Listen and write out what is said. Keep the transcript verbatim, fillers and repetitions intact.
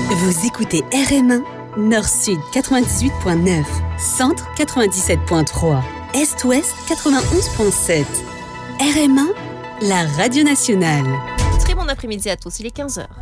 Vous écoutez R M un, Nord-Sud quatre-vingt-dix-huit point neuf, Centre quatre-vingt-dix-sept point trois, Est-Ouest quatre-vingt-onze point sept. R M un, la radio nationale. Très bon après-midi à tous, il est quinze heures.